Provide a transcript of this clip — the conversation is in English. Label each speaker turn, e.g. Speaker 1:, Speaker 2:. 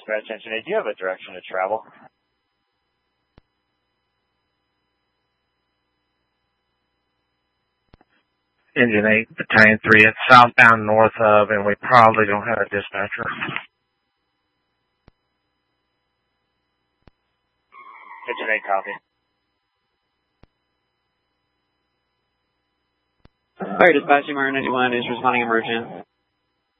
Speaker 1: dispatch engine. Do you have a direction to travel?
Speaker 2: Engine 8, Battalion 3, it's southbound north of, and we probably don't have a dispatcher.
Speaker 1: Engine 8, copy.
Speaker 3: Fire dispatching, Martin 91 is responding emergent.